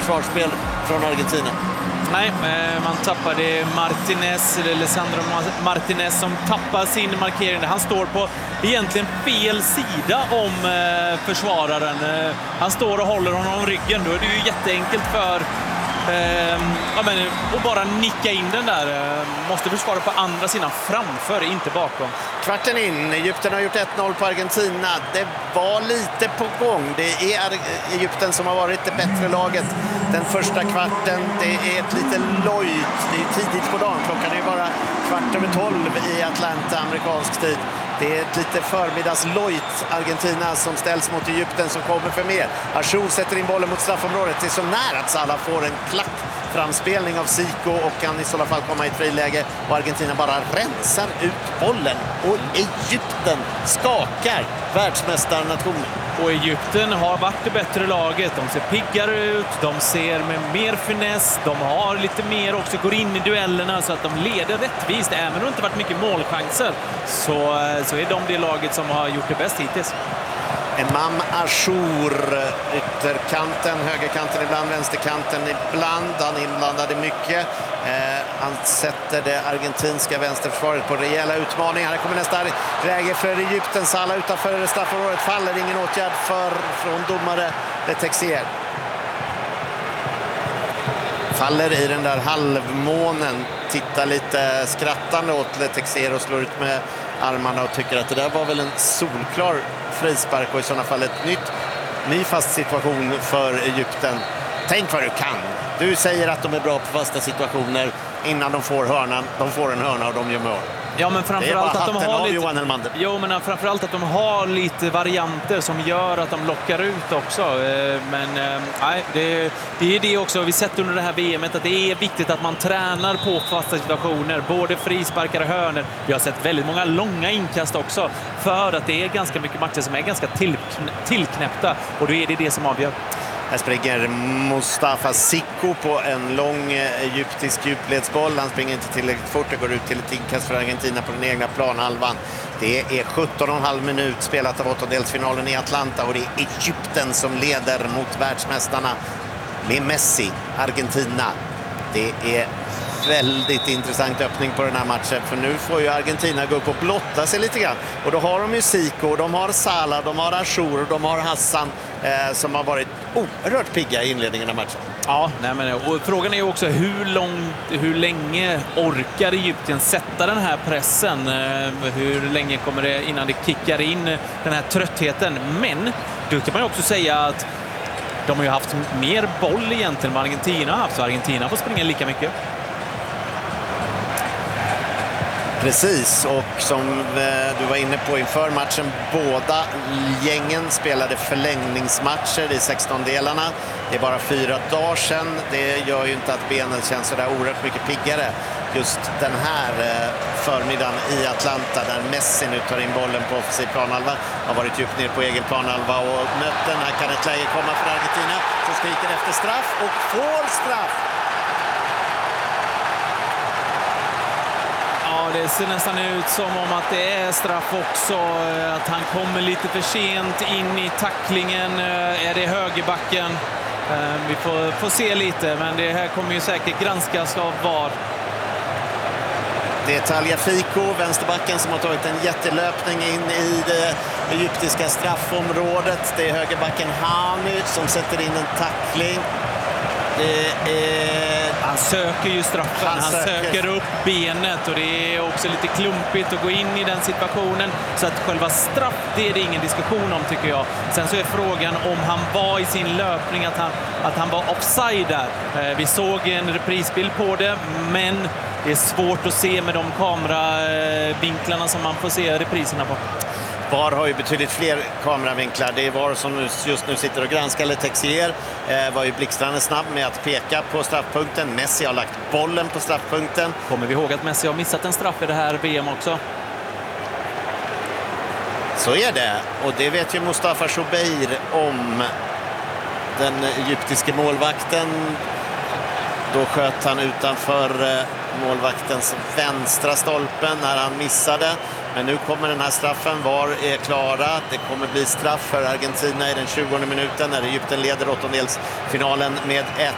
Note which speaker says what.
Speaker 1: försvarsspel från Argentina.
Speaker 2: Nej, man tappade Martinez, eller Lisandro Martinez, som tappar sin markering. Han står på egentligen fel sida om försvararen. Han står och håller honom om ryggen. Då är det ju jätteenkelt för och bara nicka in den där. Måste försvara på andra sidan, framför, inte bakom.
Speaker 1: Kvarten in. Egypten har gjort 1-0 på Argentina. Det var lite på gång. Det är Egypten som har varit det bättre laget den första kvarten. Det är ett lite lojt. Det är tidigt på dagen. Klockan är bara 11:15 i Atlanta, amerikansk tid. Det är ett lite förmiddagslojt Argentina som ställs mot Egypten som kommer för mer. Achour sätter in bollen mot straffområdet. Det är så nära att Salah får en klack framspelning av Zico och kan i så fall komma i ett friläge. Och Argentina bara rensar ut bollen. Och Egypten skakar världsmästarnationen.
Speaker 2: Och Egypten har varit det bättre laget. De ser piggare ut, de ser med mer finess, de har lite mer också, går in i duellerna så att de leder rättvist. Även om det inte varit mycket målchanser så är de det laget som har gjort det bäst hittills.
Speaker 1: Emam Achour, ytterkanten, högerkanten ibland, vänsterkanten ibland. Han inblandade mycket. Han sätter det argentinska vänsterförsvaret på rejäla utmaningar. Här kommer nästa läge för Egypten. Salah utanför straffområdet faller. Ingen åtgärd från domare Letexier. Faller i den där halvmånen. Tittar lite skrattande åt Letexier och slår ut med armarna och tycker att det där var väl en solklar frispark och i sådana fall ny fast situation för Egypten. Tänk vad du kan. Du säger att de är bra på fasta situationer innan de får hörnan. De får en hörna och de gör mål.
Speaker 2: Ja, men framförallt att de har lite...
Speaker 1: Johan Elmander.
Speaker 2: Jo, men framförallt att de har lite varianter som gör att de lockar ut också. Men nej, det är det också. Vi sett under det här VMet att det är viktigt att man tränar på fasta situationer. Både frisparkar och hörnor. Vi har sett väldigt många långa inkast också. För att det är ganska mycket matcher som är ganska tillknäppta. Och då är det som avgör.
Speaker 1: Här springer Mustafa Zico på en lång egyptisk djupledsboll. Han springer inte tillräckligt fort. Det går ut till ett inkast för Argentina på den egna planhalvan. Det är 17,5 minut spelat av åttondelsfinalen i Atlanta och det är Egypten som leder mot världsmästarna med Messi, Argentina. Det är väldigt intressant öppning på den här matchen, för nu får ju Argentina gå upp och blotta sig lite grann. Och då har de ju Zico, de har Salah, de har Achour och de har Hassan som har varit oerhört pigga i inledningen av matchen.
Speaker 2: Ja, nej men, och frågan är ju också hur länge orkar Egypten sätta den här pressen? Hur länge kommer det innan det kickar in den här tröttheten? Men då kan man ju också säga att de har ju haft mer boll egentligen än vad Argentina har haft, så Argentina får springa lika mycket.
Speaker 1: Precis, och som du var inne på inför matchen, båda gängen spelade förlängningsmatcher i 16-delarna. Det är bara 4 dagar sedan. Det gör ju inte att benen känns så där oerhört mycket piggare. Just den här förmiddagen i Atlanta där Messi nu tar in bollen på offensiv planhalva. Har varit djupt ner på egen planhalva och mött den. Här kan ett läge komma för Argentina som skriker efter straff och får straff.
Speaker 2: Det ser nästan ut som om att det är straff också. Att han kommer lite för sent in i tacklingen. Är det högerbacken? Vi får se lite, men det här kommer ju säkert granskas av VAR.
Speaker 1: Det är Tagliafico, vänsterbacken, som har tagit en jättelöpning in i det egyptiska straffområdet. Det är högerbacken Hami som sätter in en tackling.
Speaker 2: Han söker ju straffen, han söker upp benet och det är också lite klumpigt att gå in i den situationen. Så att själva straff, det är det ingen diskussion om, tycker jag. Sen så är frågan om han var i sin löpning, att han var offside där. Vi såg en reprisbild på det, men det är svårt att se med de kameravinklarna som man får se repriserna på.
Speaker 1: VAR har ju betydligt fler kameravinklar. Det är VAR som just nu sitter och granskar. Letexier var ju blixtrande snabb med att peka på straffpunkten. Messi har lagt bollen på straffpunkten.
Speaker 2: Kommer vi ihåg att Messi har missat en straff i det här VM också?
Speaker 1: Så är det. Och det vet ju Mustafa Choubeir om. Den egyptiske målvakten. Då sköt han utanför målvaktens vänstra stolpen när han missade. Men nu kommer den här straffen. VAR är klara. Det kommer bli straff för Argentina i den 20:e minuten när Egypten leder åttondelsfinalen med